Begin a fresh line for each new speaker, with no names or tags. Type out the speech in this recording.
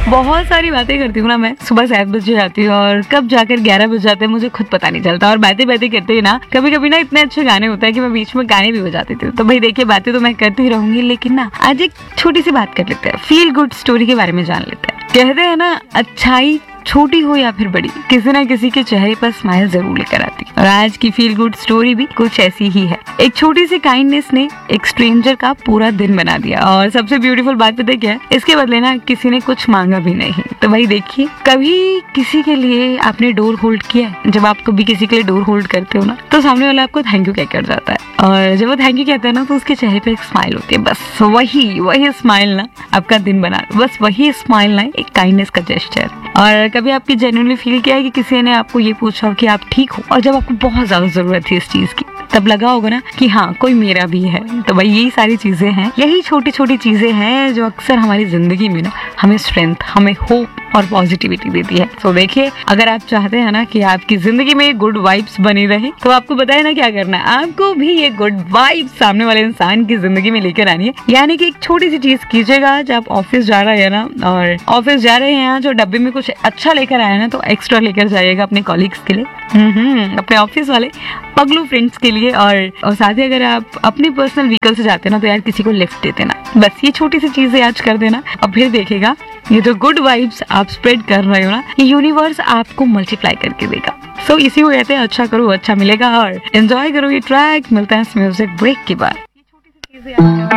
बहुत सारी बातें करती हूँ ना मैं, सुबह 7 बजे जाती हूँ और कब जाकर 11 बज जाते हैं मुझे खुद पता नहीं चलता। और बातें बातें करते ही ना कभी कभी ना इतने अच्छे गाने होते हैं कि मैं बीच में गाने भी बजाती थी। तो भाई देखिए, बातें तो मैं करती ही रहूंगी, लेकिन ना आज एक छोटी सी बात कर लेते हैं, फील गुड स्टोरी के बारे में जान लेते हैं। कहते हैं ना, अच्छाई छोटी हो या फिर बड़ी, किसी ना किसी के चेहरे पर स्माइल जरूर लेकर आती। और आज की फील गुड स्टोरी भी कुछ ऐसी ही है। एक छोटी सी काइंडनेस ने एक स्ट्रेंजर का पूरा दिन बना दिया। और सबसे ब्यूटीफुल बात पता क्या है, इसके बदले ना किसी ने कुछ मांगा भी नहीं। तो भाई देखिए, कभी किसी के लिए आपने डोर होल्ड किया है? जब आप कभी किसी के लिए डोर होल्ड करते हो ना, तो सामने वाला आपको थैंक यू कहकर जाता है। और जब वो थैंक यू कहता है ना, तो उसके चेहरे पे एक स्माइल होती है। बस वही स्माइल ना आपका दिन बना, बस वही स्माइल ना एक काइंडनेस का जेस्चर। और कभी आपकी जेन्युइनली फील किया है कि किसी ने आपको ये पूछा हो कि आप ठीक हो, और जब आपको बहुत ज्यादा जरूरत थी इस चीज की, तब लगा होगा ना कि हाँ, कोई मेरा भी है। तो भाई यही सारी चीजें हैं, यही छोटी छोटी चीजें हैं जो अक्सर हमारी जिंदगी में ना हमें स्ट्रेंथ, हमें होप और पॉजिटिविटी देती है। तो देखिए, अगर आप चाहते हैं ना कि आपकी जिंदगी में गुड वाइब्स बनी रहे, तो आपको बताए ना क्या करना है। आपको भी ये गुड वाइब्स सामने वाले इंसान की जिंदगी में लेकर आनी है। यानी कि एक छोटी सी चीज कीजिएगा, जब आप ऑफिस जा रहे हैं ना, और ऑफिस जा रहे हैं जो डब्बे में कुछ अच्छा लेकर आया ना, तो एक्स्ट्रा लेकर जाइएगा अपने कॉलीग्स के लिए, अपने ऑफिस वाले पगलू फ्रेंड्स के लिए। और साथ ही अगर आप अपनी पर्सनल व्हीकल से जाते हैं ना, तो यार किसी को लिफ्ट दे देना। बस ये छोटी सी चीजें आज कर देना, और फिर देखिएगा ये जो गुड वाइब्स आप स्प्रेड कर रहे हो ना, ये यूनिवर्स आपको मल्टीप्लाई करके देगा। सो इसी को कहते हैं अच्छा करो अच्छा मिलेगा। और एंजॉय करो ये ट्रैक। मिलता है इस म्यूजिक ब्रेक के बाद।